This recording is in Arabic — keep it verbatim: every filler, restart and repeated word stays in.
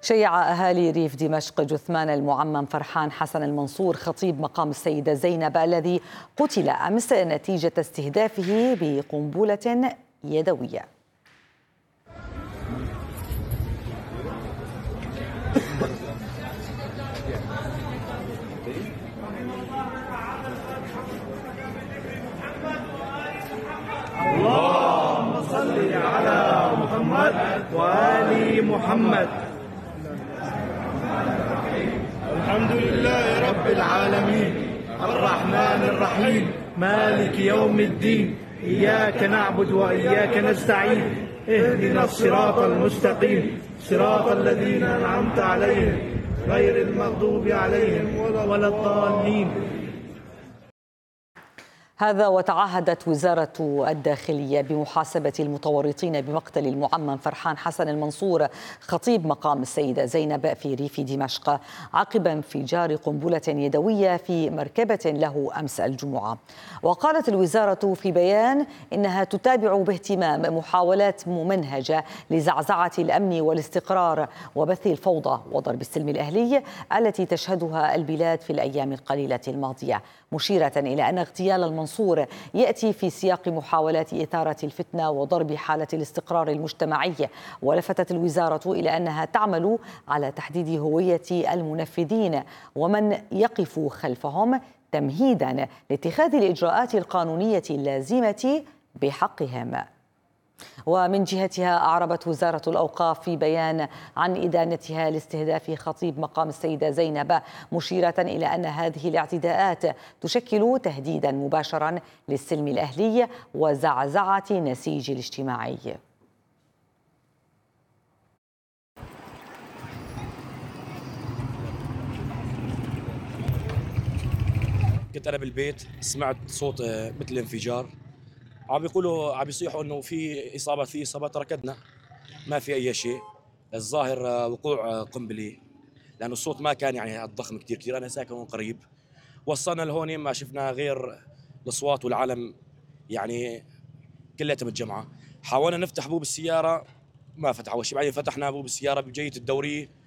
شيع أهالي ريف دمشق جثمان المعمم فرحان حسن المنصور خطيب مقام السيدة زينب الذي قتل أمس نتيجة استهدافه بقنبلة يدوية. اللهم صل على محمد وآل محمد. الحمد لله رب العالمين الرحمن الرحيم مالك يوم الدين، إياك نعبد وإياك نستعين، اهدنا الصراط المستقيم صراط الذين أنعمت عليهم غير المغضوب عليهم ولا الضالين. هذا وتعهدت وزارة الداخلية بمحاسبة المتورطين بمقتل المعمم فرحان حسن المنصور خطيب مقام السيدة زينب في ريف دمشق عقب انفجار قنبلة يدوية في مركبة له أمس الجمعة. وقالت الوزارة في بيان إنها تتابع باهتمام محاولات ممنهجة لزعزعة الأمن والاستقرار وبث الفوضى وضرب السلم الأهلي التي تشهدها البلاد في الأيام القليلة الماضية، مشيرة إلى أن اغتيال المنصور يأتي في سياق محاولات إثارة الفتنة وضرب حالة الاستقرار المجتمعي. ولفتت الوزارة إلى أنها تعمل على تحديد هوية المنفذين ومن يقف خلفهم تمهيدا لاتخاذ الإجراءات القانونية اللازمة بحقهم. ومن جهتها أعربت وزارة الأوقاف في بيان عن إدانتها لاستهداف خطيب مقام السيدة زينب، مشيرة إلى أن هذه الاعتداءات تشكل تهديدا مباشرا للسلم الأهلي وزعزعة نسيج الاجتماعي. كنت أنا بالبيت سمعت صوت مثل انفجار، عم بيقولوا عم بيصيحوا انه في اصابه في اصابه، ركضنا ما في اي شيء، الظاهر وقوع قنبله لانه الصوت ما كان يعني الضخم كثير كثير. انا ساكن هون قريب، وصلنا لهون ما شفنا غير الاصوات والعلم يعني كلها متجمعه. حاولنا نفتح بوب السياره ما فتح اول شيء، بعدين فتحنا بوب السياره بجيه الدوريه